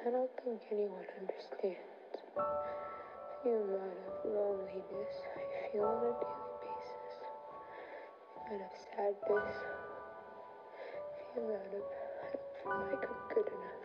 I don't think anyone understands the amount of loneliness I feel on a daily basis, the amount of sadness, the amount of I don't feel like I'm good enough.